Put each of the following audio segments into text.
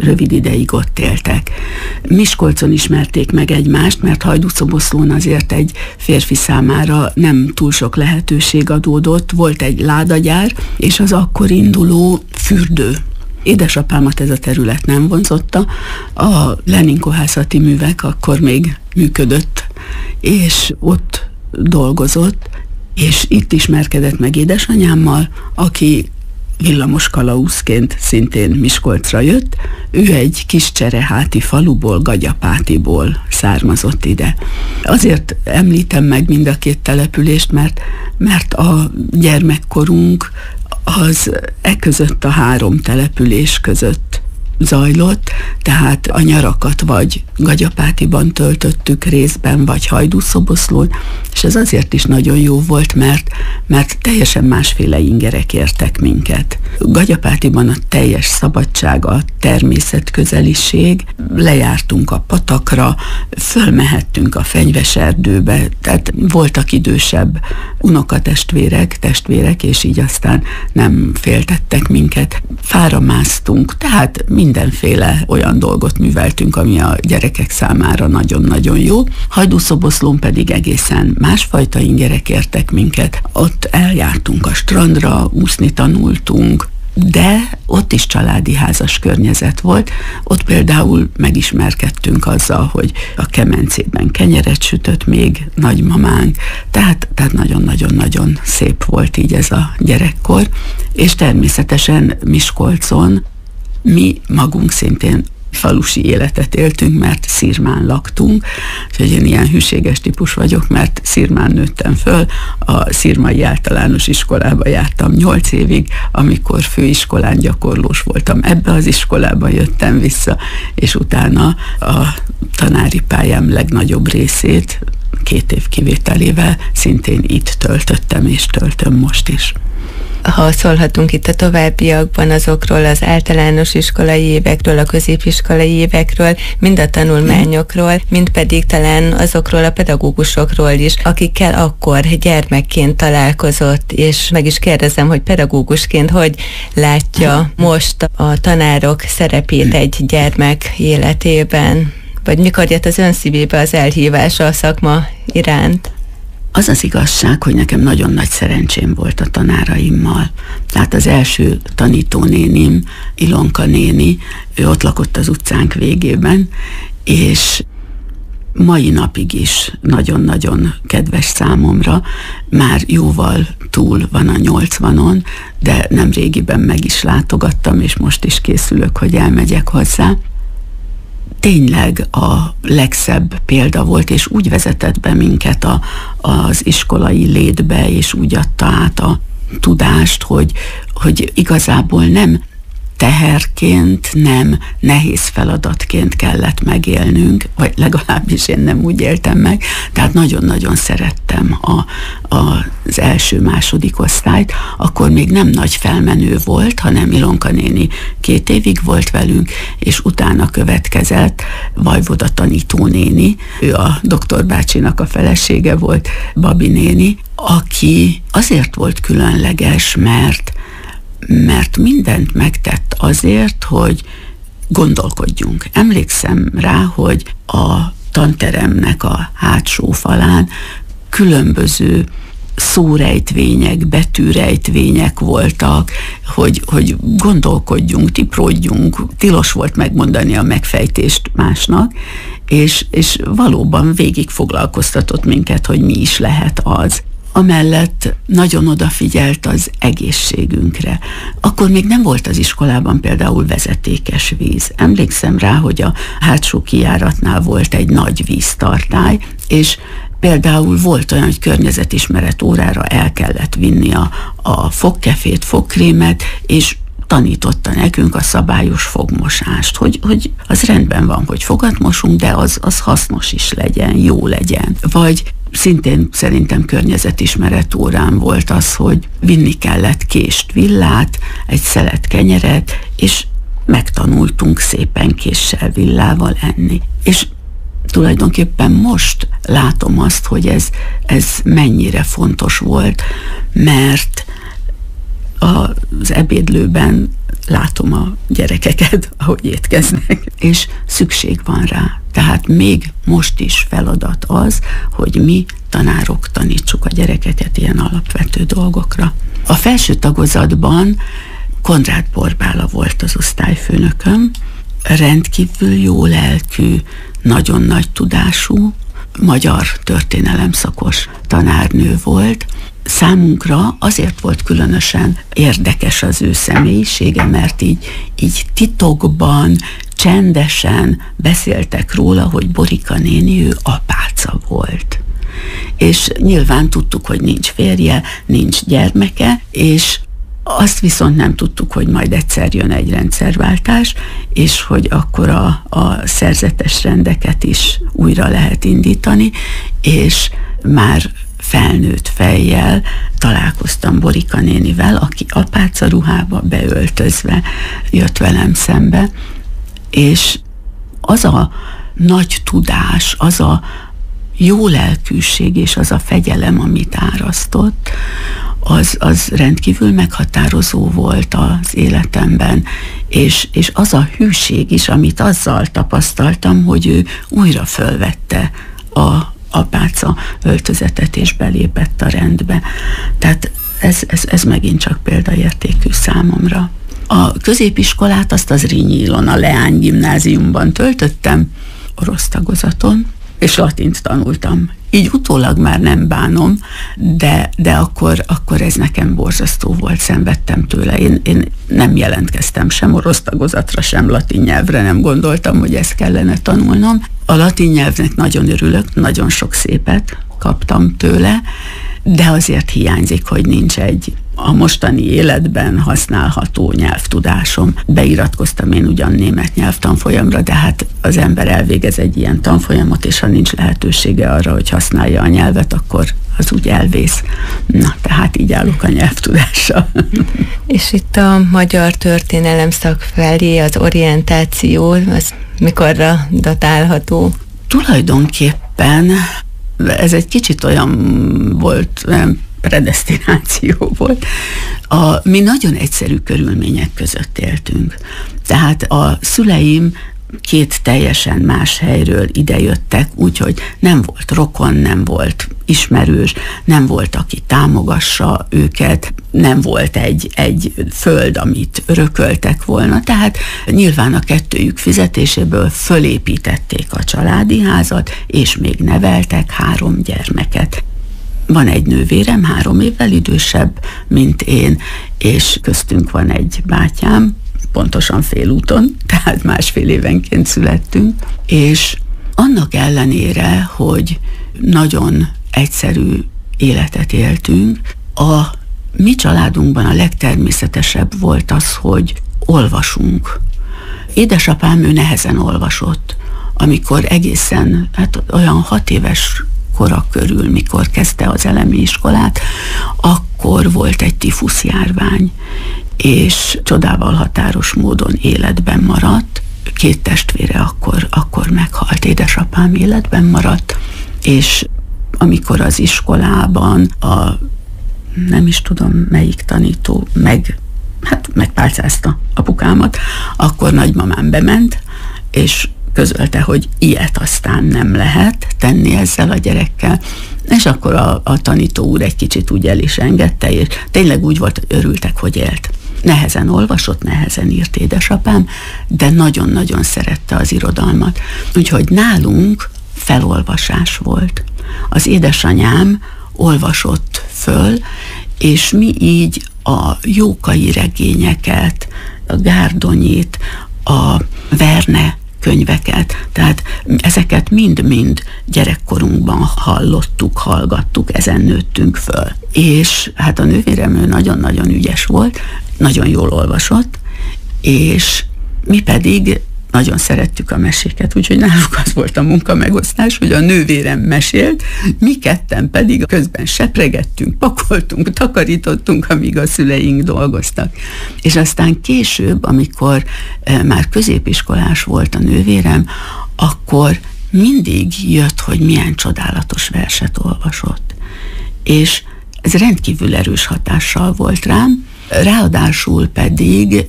rövid ideig ott éltek. Miskolcon ismerték meg egymást, mert Hajdúszoboszlón azért egy férfi számára nem túl sok lehetőség adódott. Volt egy ládagyár, és az akkor induló fürdő. Édesapámat ez a terület nem vonzotta, a Lenin kohászati művek akkor még működött, és ott dolgozott, és itt ismerkedett meg édesanyámmal, aki villamos kalauzként szintén Miskolcra jött. Ő egy kis csereháti faluból, Gagyapátiból származott ide. Azért említem meg mind a két települést, mert a gyermekkorunk az között a három település között zajlott, tehát a nyarakat vagy Gagyapátiban töltöttük részben, vagy Hajdúszoboszlón, és ez azért is nagyon jó volt, mert teljesen másféle ingerek értek minket. Gagyapátiban a teljes szabadság, a természetközeliség, lejártunk a patakra, fölmehettünk a fenyves erdőbe, tehát voltak idősebb testvérek, és így aztán nem féltettek minket. Fára másztunk, tehát mindenféle olyan dolgot műveltünk, ami a gyerekek számára nagyon-nagyon jó. Hajdúszoboszlón pedig egészen másfajta ingerek értek minket. Ott eljártunk a strandra, úszni tanultunk, de ott is családi házas környezet volt. Ott például megismerkedtünk azzal, hogy a kemencében kenyeret sütött még nagymamánk, tehát nagyon-nagyon-nagyon szép volt így ez a gyerekkor, és természetesen Miskolcon mi magunk szintén falusi életet éltünk, mert Szirmán laktunk, úgyhogy én ilyen hűséges típus vagyok, mert Szirmán nőttem föl, a Szirmai Általános Iskolába jártam 8 évig, amikor főiskolán gyakorlós voltam, ebbe az iskolába jöttem vissza, és utána a tanári pályám legnagyobb részét, 2 év kivételével szintén itt töltöttem, és töltöm most is. Ha szólhatunk itt a továbbiakban azokról az általános iskolai évekről, a középiskolai évekről, mind a tanulmányokról, mind pedig talán azokról a pedagógusokról is, akikkel akkor gyermekként találkozott, és meg is kérdezem, hogy pedagógusként hogy látja most a tanárok szerepét egy gyermek életében, vagy mikor jött az ön szívébe az elhívása a szakma iránt? Az az igazság, hogy nekem nagyon nagy szerencsém volt a tanáraimmal. Tehát az első tanítónénim, Ilonka néni, ő ott lakott az utcánk végében, és mai napig is nagyon-nagyon kedves számomra, már jóval túl van a 80-on, de nem régiben meg is látogattam, és most is készülök, hogy elmegyek hozzá. Tényleg a legszebb példa volt, és úgy vezetett be minket az iskolai létbe, és úgy adta át a tudást, hogy igazából nem teherként, nem nehéz feladatként kellett megélnünk, vagy legalábbis én nem úgy éltem meg, tehát nagyon-nagyon szerettem az első-második osztályt, akkor még nem nagy felmenő volt, hanem Ilonka néni 2 évig volt velünk, és utána következett Vajvoda tanítónéni, ő a doktor bácsinak a felesége volt, Babi néni, aki azért volt különleges, mert mindent megtett azért, hogy gondolkodjunk. Emlékszem rá, hogy a tanteremnek a hátsó falán különböző szórejtvények, betűrejtvények voltak, hogy gondolkodjunk, tiprodjunk, tilos volt megmondani a megfejtést másnak, és valóban végig foglalkoztatott minket, hogy mi is lehet az. Amellett nagyon odafigyelt az egészségünkre. Akkor még nem volt az iskolában például vezetékes víz. Emlékszem rá, hogy a hátsó kijáratnál volt egy nagy víztartály, és például volt olyan, hogy környezetismeret órára el kellett vinni a fogkefét, fogkrémet, és tanította nekünk a szabályos fogmosást, hogy az rendben van, hogy fogat mosunk, de az hasznos is legyen, jó legyen. Vagy szintén szerintem környezetismeret órán volt az, hogy vinni kellett kést, villát, egy szelet kenyeret, és megtanultunk szépen késsel, villával enni. És tulajdonképpen most látom azt, hogy ez mennyire fontos volt, mert az ebédlőben látom a gyerekeket, ahogy étkeznek, és szükség van rá. Tehát még most is feladat az, hogy mi tanárok tanítsuk a gyerekeket ilyen alapvető dolgokra. A felső tagozatban Kondrád Borbála volt az osztályfőnököm, rendkívül jó lelkű, nagyon nagy tudású, magyar történelemszakos tanárnő volt. Számunkra azért volt különösen érdekes az ő személyisége, mert így titokban, csendesen beszéltek róla, hogy Borika néni, ő apáca volt. És nyilván tudtuk, hogy nincs férje, nincs gyermeke, és azt viszont nem tudtuk, hogy majd egyszer jön egy rendszerváltás, és hogy akkor a szerzetes rendeket is újra lehet indítani, és már felnőtt fejjel találkoztam Borika nénivel, aki apáca ruhába beöltözve jött velem szembe, és az a nagy tudás, az a jó lelkűség és az a fegyelem, amit árasztott, az rendkívül meghatározó volt az életemben, és az a hűség is, amit azzal tapasztaltam, hogy ő újra fölvette a apáca öltözetet és belépett a rendbe. Tehát ez megint csak példaértékű számomra. A középiskolát azt az Zrínyi Ilona Leány gimnáziumban töltöttem, orosz tagozaton, és latint tanultam. Így utólag már nem bánom, de akkor ez nekem borzasztó volt, szenvedtem tőle. Én nem jelentkeztem sem orosz tagozatra, sem latin nyelvre, nem gondoltam, hogy ezt kellene tanulnom. A latin nyelvnek nagyon örülök, nagyon sok szépet kaptam tőle, de azért hiányzik, hogy nincs egy a mostani életben használható nyelvtudásom. Beiratkoztam én ugyan német nyelvtanfolyamra, de hát az ember elvégez egy ilyen tanfolyamot, és ha nincs lehetősége arra, hogy használja a nyelvet, akkor az úgy elvész. Na, tehát így állok a nyelvtudással. És itt a magyar történelem szak felé az orientáció, az mikorra datálható? Tulajdonképpen ez egy kicsit olyan volt, olyan predesztináció volt. Mi nagyon egyszerű körülmények között éltünk. Tehát a szüleim két teljesen más helyről idejöttek, úgyhogy nem volt rokon, nem volt ismerős, nem volt, aki támogassa őket, nem volt egy föld, amit örököltek volna, tehát nyilván a kettőjük fizetéséből fölépítették a családi házat, és még neveltek 3 gyermeket. Van egy nővérem, 3 évvel idősebb, mint én, és köztünk van egy bátyám, pontosan félúton, tehát 1,5 évenként születtünk, és annak ellenére, hogy nagyon egyszerű életet éltünk, a mi családunkban a legtermészetesebb volt az, hogy olvasunk. Édesapám, ő nehezen olvasott, amikor egészen, olyan 6 éves kora körül, mikor kezdte az elemi iskolát, akkor volt egy tifuszjárvány, és csodával határos módon életben maradt. 2 testvére akkor meghalt, édesapám életben maradt, és amikor az iskolában nem is tudom melyik tanító megpálcázta apukámat, akkor nagymamám bement, és közölte, hogy ilyet aztán nem lehet tenni ezzel a gyerekkel, és akkor a tanító úr egy kicsit úgy el is engedte, és tényleg úgy volt, örültek, hogy élt. Nehezen olvasott, nehezen írt édesapám, de nagyon-nagyon szerette az irodalmat. Úgyhogy nálunk felolvasás volt. Az édesanyám olvasott föl, és mi így a Jókai regényeket, a Gárdonyit, a Verne könyveket, tehát ezeket mind-mind gyerekkorunkban hallottuk, hallgattuk, ezen nőttünk föl. És hát a nővérem, ő nagyon-nagyon ügyes volt, nagyon jól olvasott, és mi pedig nagyon szerettük a meséket, úgyhogy náluk az volt a munkamegosztás, hogy a nővérem mesélt, mi ketten pedig közben sepregettünk, pakoltunk, takarítottunk, amíg a szüleink dolgoztak. És aztán később, amikor már középiskolás volt a nővérem, akkor mindig jött, hogy milyen csodálatos verset olvasott. És ez rendkívül erős hatással volt rám, ráadásul pedig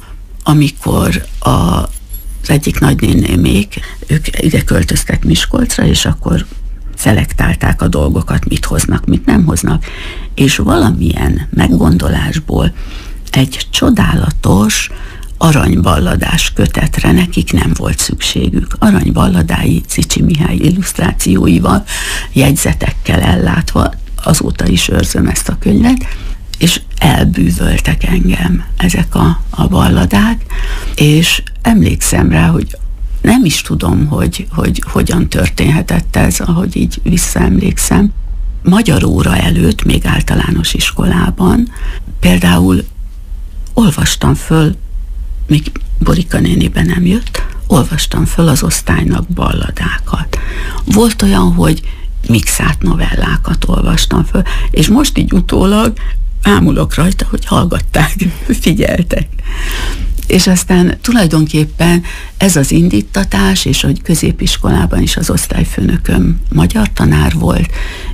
amikor az egyik nagynénémék, ők ide költöztek Miskolcra, és akkor szelektálták a dolgokat, mit hoznak, mit nem hoznak, és valamilyen meggondolásból egy csodálatos aranyballadás kötetre nekik nem volt szükségük. Aranyballadái Zichy Mihály illusztrációival, jegyzetekkel ellátva, azóta is őrzöm ezt a könyvet, és elbűvöltek engem ezek a balladák, és emlékszem rá, hogy nem is tudom, hogy hogyan történhetett ez, ahogy így visszaemlékszem. Magyar óra előtt, még általános iskolában, például olvastam föl, még Borika nénibe nem jött, olvastam föl az osztálynak balladákat. Volt olyan, hogy mixált novellákat olvastam föl, és most így utólag ámulok rajta, hogy hallgatták, figyeltek. És aztán tulajdonképpen ez az indítatás, és hogy középiskolában is az osztályfőnököm magyar tanár volt,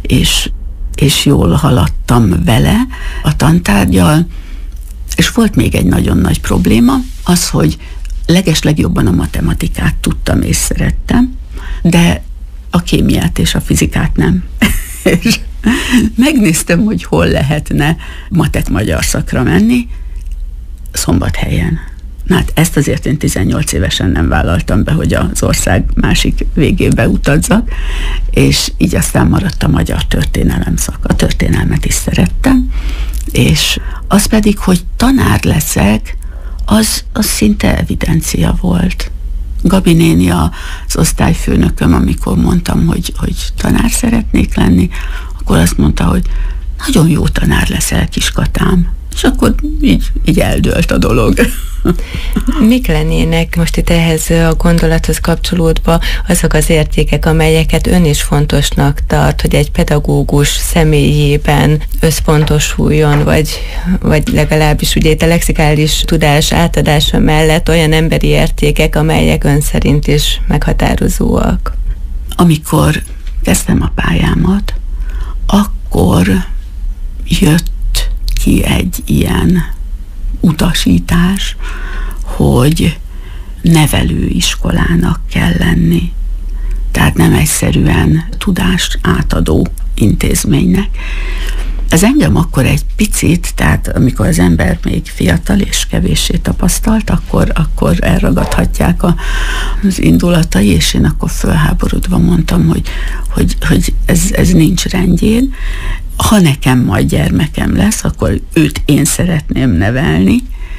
és jól haladtam vele a tantárgyal, és volt még egy nagyon nagy probléma, az, hogy legeslegjobban a matematikát tudtam és szerettem, de a kémiát és a fizikát nem. És megnéztem, hogy hol lehetne matek-magyar szakra menni, Szombathelyen. Na hát ezt azért én 18 évesen nem vállaltam be, hogy az ország másik végébe utazzak, és így aztán maradt a magyar történelem szak. A történelmet is szerettem, és az pedig, hogy tanár leszek, az szinte evidencia volt. Gabi néni az osztályfőnököm, amikor mondtam, hogy tanár szeretnék lenni, akkor azt mondta, hogy nagyon jó tanár leszel, kiskatám. És akkor így eldőlt a dolog. Mik lennének most itt ehhez a gondolathoz kapcsolódva azok az értékek, amelyeket ön is fontosnak tart, hogy egy pedagógus személyében összpontosuljon, vagy legalábbis ugye itt a lexikális tudás átadása mellett olyan emberi értékek, amelyek ön szerint is meghatározóak? Amikor kezdtem a pályámat, akkor jött ki egy ilyen utasítás, hogy nevelőiskolának kell lenni. Tehát nem egyszerűen tudást átadó intézménynek. Ez engem akkor egy picit, tehát amikor az ember még fiatal és kevéssé tapasztalt, akkor elragadhatják az indulatai, és én akkor fölháborodva mondtam, hogy ez nincs rendjén. Ha nekem majd gyermekem lesz, akkor őt én szeretném nevelni,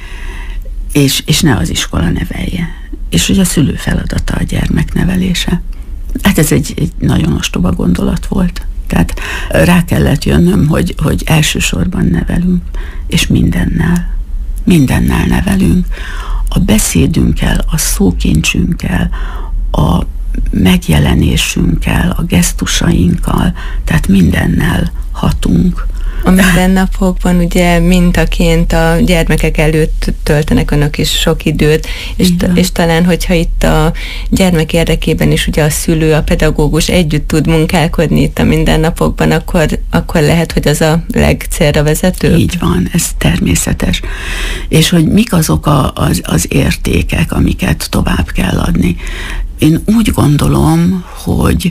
és ne az iskola nevelje. És hogy a szülő feladata a gyermek nevelése. Hát ez egy nagyon ostoba gondolat volt. Tehát rá kellett jönnöm, hogy elsősorban nevelünk, és mindennel nevelünk. A beszédünkkel, a szókincsünkkel, a megjelenésünkkel, a gesztusainkkal, tehát mindennel hatunk. A mindennapokban ugye mintaként a gyermekek előtt töltenek önök is sok időt, és talán, hogyha itt a gyermek érdekében is ugye a szülő, a pedagógus együtt tud munkálkodni itt a mindennapokban, akkor lehet, hogy az a legcélra vezető. Így van, ez természetes. És hogy mik azok az értékek, amiket tovább kell adni. Én úgy gondolom, hogy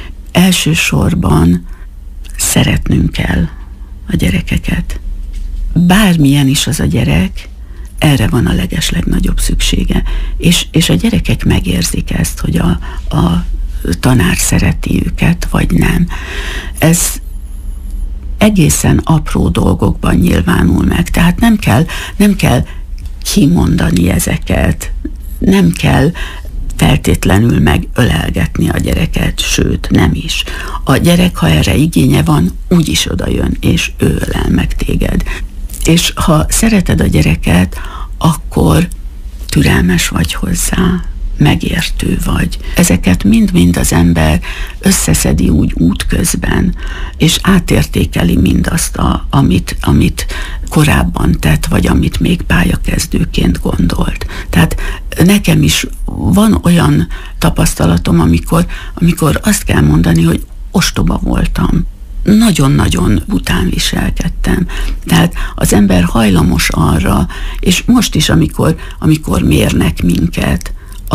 elsősorban szeretnünk kell a gyerekeket. Bármilyen is az a gyerek, erre van a legeslegnagyobb szüksége. És a gyerekek megérzik ezt, hogy a tanár szereti őket, vagy nem. Ez egészen apró dolgokban nyilvánul meg. Tehát nem kell kimondani ezeket, nem kell feltétlenül megölelgetni a gyereket, sőt, nem is. A gyerek, ha erre igénye van, úgyis odajön, és ő ölel meg téged. És ha szereted a gyereket, akkor türelmes vagy hozzá, megértő vagy. Ezeket mind-mind az ember összeszedi úgy útközben, és átértékeli mindazt, amit korábban tett, vagy amit még pályakezdőként gondolt. Tehát nekem is van olyan tapasztalatom, amikor azt kell mondani, hogy ostoba voltam. nagyon-nagyon bután viselkedtem. Tehát az ember hajlamos arra, és most is, amikor mérnek minket,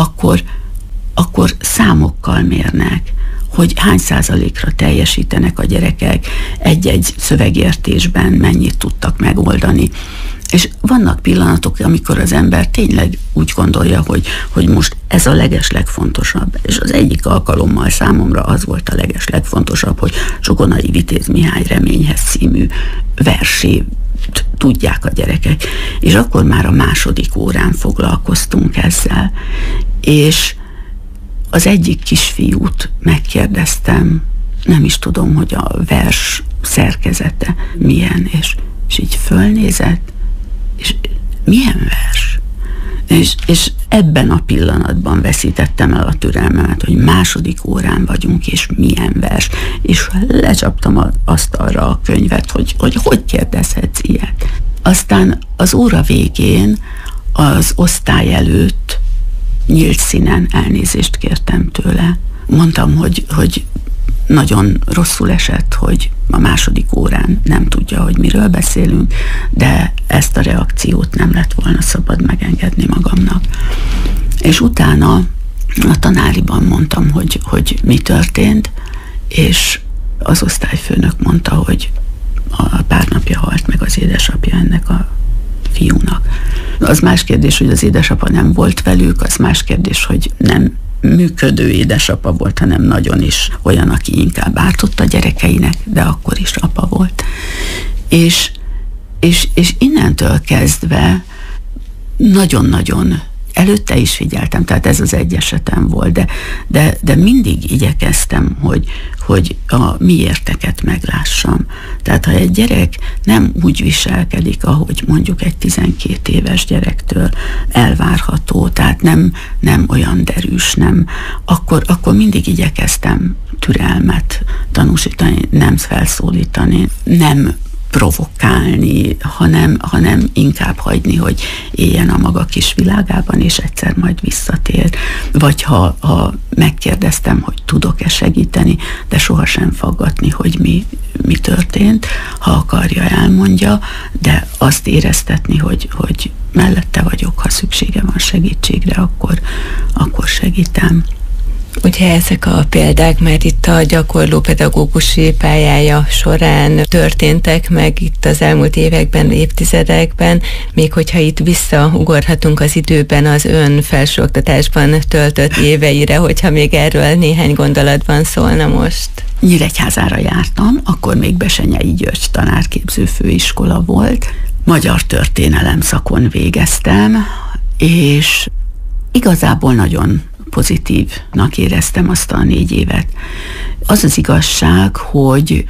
akkor számokkal mérnek, hogy hány százalékra teljesítenek a gyerekek egy-egy szövegértésben, mennyit tudtak megoldani. És vannak pillanatok, amikor az ember tényleg úgy gondolja, hogy most ez a legeslegfontosabb. És az egyik alkalommal számomra az volt a legeslegfontosabb, hogy Csokonai Vitéz Mihály Reményhez című versét tudják a gyerekek. És akkor már a második órán foglalkoztunk ezzel. És az egyik kisfiút megkérdeztem, nem is tudom, hogy a vers szerkezete milyen, és így fölnézett, és milyen vers? És ebben a pillanatban veszítettem el a türelmemet, hogy második órán vagyunk, és milyen vers. És lecsaptam az asztalra a könyvet, hogy kérdezhetsz ilyet. Aztán az óra végén, az osztály előtt nyílt színen elnézést kértem tőle. Mondtam, hogy nagyon rosszul esett, hogy a második órán nem tudja, hogy miről beszélünk, de ezt a reakciót nem lett volna szabad megengedni magamnak. És utána a tanáriban mondtam, hogy mi történt, és az osztályfőnök mondta, hogy pár napja halt meg az édesapja ennek a fiúnak. Az más kérdés, hogy az édesapa nem volt velük, az más kérdés, hogy nem működő édesapa volt, hanem nagyon is olyan, aki inkább ártott a gyerekeinek, de akkor is apa volt. És innentől kezdve nagyon-nagyon előtte is figyeltem, tehát ez az egy esetem volt, de mindig igyekeztem, hogy a miérteket meglássam. Tehát ha egy gyerek nem úgy viselkedik, ahogy mondjuk egy 12 éves gyerektől elvárható, tehát nem olyan derűs, akkor mindig igyekeztem türelmet tanúsítani, nem felszólítani, nem provokálni, hanem inkább hagyni, hogy éljen a maga kis világában, és egyszer majd visszatér. Vagy ha megkérdeztem, hogy tudok-e segíteni, de sohasem faggatni, hogy mi történt, ha akarja, elmondja, de azt éreztetni, hogy mellette vagyok, ha szüksége van segítségre, akkor segítem. Ugye ezek a példák már itt a gyakorló pedagógusi pályája során történtek meg itt az elmúlt években, évtizedekben, még hogyha itt visszaugorhatunk az időben az ön felsőoktatásban töltött éveire, hogyha még erről néhány gondolatban szólna most. Nyíregyházára jártam, akkor még Besenyei György tanárképző főiskola volt, magyar történelem szakon végeztem, és igazából nagyon pozitívnak éreztem azt a 4 évet. Az az igazság, hogy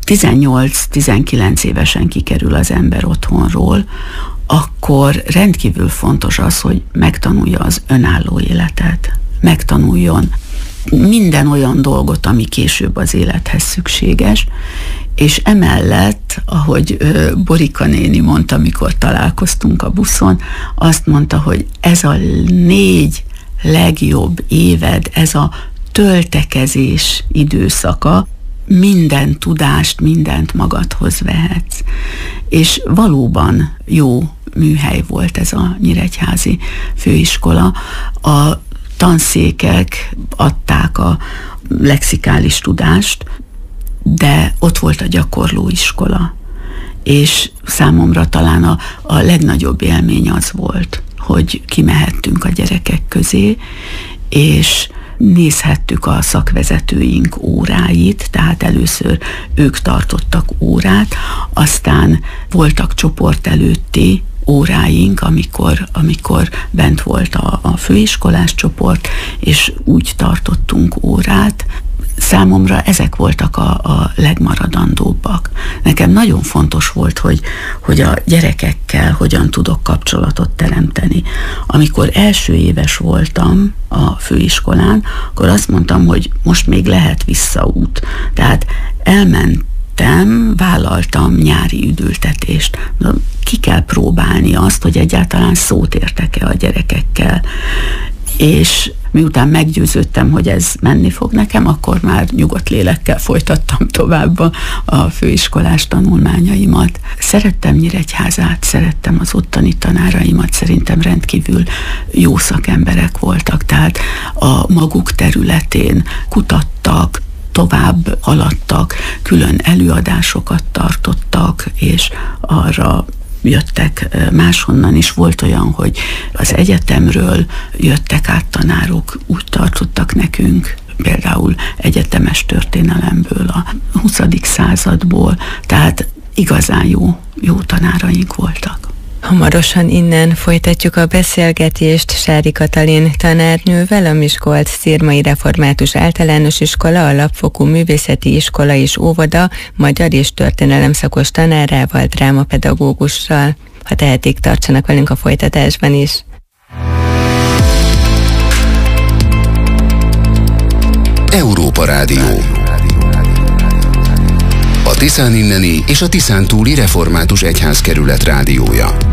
18-19 évesen kikerül az ember otthonról, akkor rendkívül fontos az, hogy megtanulja az önálló életet, megtanuljon minden olyan dolgot, ami később az élethez szükséges, és emellett, ahogy Borika néni mondta, amikor találkoztunk a buszon, azt mondta, hogy ez a 4 legjobb éved, ez a töltekezés időszaka, minden tudást, mindent magadhoz vehetsz. És valóban jó műhely volt ez a nyíregyházi főiskola. A tanszékek adták a lexikális tudást, de ott volt a gyakorlóiskola. És számomra talán a legnagyobb élmény az volt, hogy kimehettünk a gyerekek közé, és nézhettük a szakvezetőink óráit, tehát először ők tartottak órát, aztán voltak csoport előtti óráink, amikor bent volt a főiskolás csoport, és úgy tartottunk órát. Számomra ezek voltak a legmaradandóbbak. Nekem nagyon fontos volt, hogy a gyerekekkel hogyan tudok kapcsolatot teremteni. Amikor első éves voltam a főiskolán, akkor azt mondtam, hogy most még lehet visszaút. Tehát elmentem, vállaltam nyári üdültetést. Ki kell próbálni azt, hogy egyáltalán szót értek-e a gyerekekkel. és miután meggyőződtem, hogy ez menni fog nekem, akkor már nyugodt lélekkel folytattam tovább a főiskolás tanulmányaimat. Szerettem Nyíregyházát, szerettem az ottani tanáraimat, szerintem rendkívül jó szakemberek voltak, tehát a maguk területén kutattak, tovább haladtak, külön előadásokat tartottak, és arra jöttek máshonnan is. Volt olyan, hogy az egyetemről jöttek át tanárok, úgy tartottak nekünk, például egyetemes történelemből, a 20. századból, tehát igazán jó tanáraink voltak. Hamarosan innen folytatjuk a beszélgetést Sári Katalin tanárnővel, a Miskolc-Szirmai Református Általános Iskola, Alapfokú Művészeti Iskola és Óvoda magyar és történelem szakos tanárával, drámapedagógussal. Ha tehetik, tartsanak velünk a folytatásban is. Európa Rádió. A Tiszán inneni és a Tiszántúli Református Egyházkerület rádiója.